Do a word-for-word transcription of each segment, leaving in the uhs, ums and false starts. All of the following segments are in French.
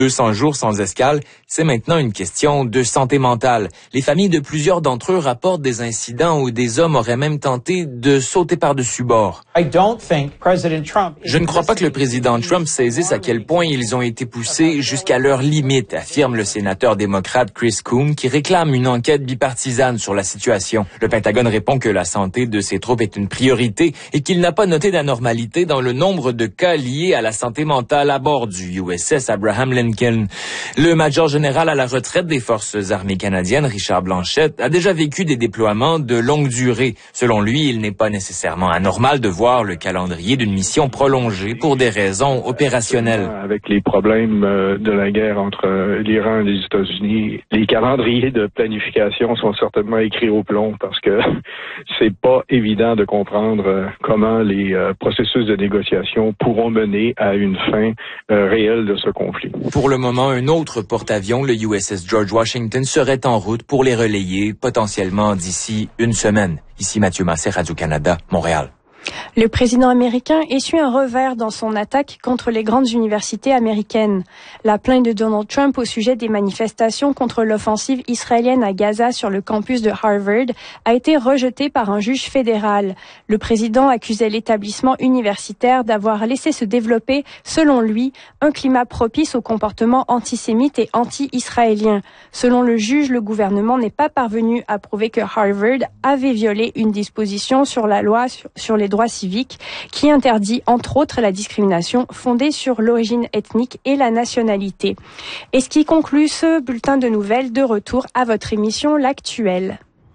deux cents jours sans escale, c'est maintenant une question de santé mentale. Les familles de plusieurs d'entre eux rapportent des incidents où des hommes auraient même tenté de sauter par-dessus bord. Je ne crois pas que le président Trump saisisse à quel point ils ont été poussés jusqu'à leurs limites, affirme le sénateur démocrate Chris Coons, qui réclame une enquête bipartisane sur la situation. Le Pentagone répond que la santé de ses troupes est une priorité et qu'il n'a pas noté d'anormalité dans le nombre de cas liés à la santé mentale à bord du U S S Abraham Lincoln. Le major général à la retraite des Forces armées canadiennes, Richard Blanchette, a déjà vécu des déploiements de longue durée. Selon lui, il n'est pas nécessairement anormal de voir le calendrier d'une mission prolongée pour des raisons opérationnelles. Avec les problèmes de la guerre entre l'Iran et les États-Unis, les calendriers de planification sont certainement écrits au plomb parce que c'est pas évident de comprendre comment les processus de négociation pourront mener à une fin réelle de ce conflit. Pour le moment, un autre porte-avions, le U S S George Washington, serait en route pour les relayer potentiellement d'ici une semaine. Ici Mathieu Massé, Radio-Canada, Montréal. Le président américain essuie un revers dans son attaque contre les grandes universités américaines. La plainte de Donald Trump au sujet des manifestations contre l'offensive israélienne à Gaza sur le campus de Harvard a été rejetée par un juge fédéral. Le président accusait l'établissement universitaire d'avoir laissé se développer, selon lui, un climat propice au comportement antisémite et anti-israélien. Selon le juge, le gouvernement n'est pas parvenu à prouver que Harvard avait violé une disposition sur la loi sur, sur les droits civiques qui interdit entre autres la discrimination fondée sur l'origine ethnique et la nationalité. Et ce qui conclut ce bulletin de nouvelles, de retour à votre émission L'Actuel.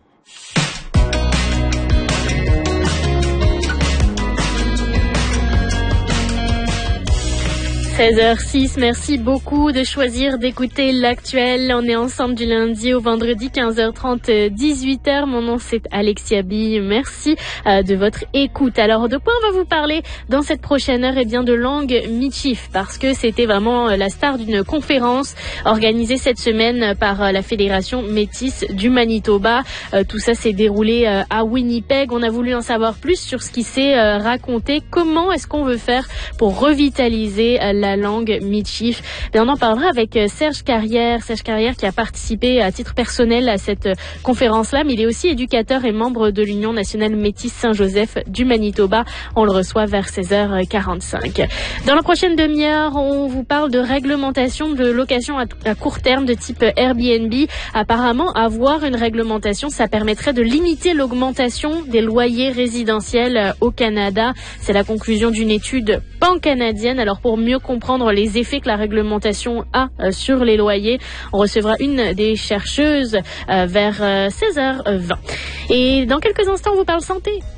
treize heures six, merci beaucoup de choisir d'écouter l'Actuel. On est ensemble du lundi au vendredi, quinze heures trente, dix-huit heures. Mon nom c'est Alexia Bille. Merci euh, de votre écoute. Alors, de quoi on va vous parler dans cette prochaine heure? Eh bien, de langue Michif, parce que c'était vraiment la star d'une conférence organisée cette semaine par la Fédération métisse du Manitoba. Euh, tout ça s'est déroulé euh, à Winnipeg. On a voulu en savoir plus sur ce qui s'est euh, raconté. Comment est-ce qu'on veut faire pour revitaliser euh, la la langue Michif. On en parlera avec Serge Carrière. Serge Carrière qui a participé à titre personnel à cette conférence-là, mais il est aussi éducateur et membre de l'Union nationale métisse Saint-Joseph du Manitoba. On le reçoit vers seize heures quarante-cinq. Dans la prochaine demi-heure, on vous parle de réglementation de location à, à court terme de type Airbnb. Apparemment, avoir une réglementation, ça permettrait de limiter l'augmentation des loyers résidentiels au Canada. C'est la conclusion d'une étude pan-canadienne. Alors, pour mieux comprendre les effets que la réglementation a euh, sur les loyers, on recevra une des chercheuses euh, vers euh, seize heures vingt. Et dans quelques instants, on vous parle santé.